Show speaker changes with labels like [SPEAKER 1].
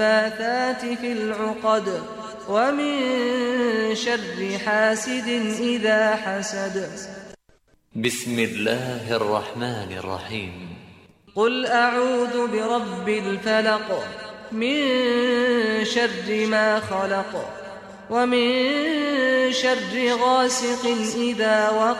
[SPEAKER 1] النفاثات في العقد ومن شر حاسد إذا حسد.
[SPEAKER 2] بسم الله الرحمن الرحيم.
[SPEAKER 1] قل أعوذ برب الفلق من شر ما خلق ومن شر غاسق إذا وقب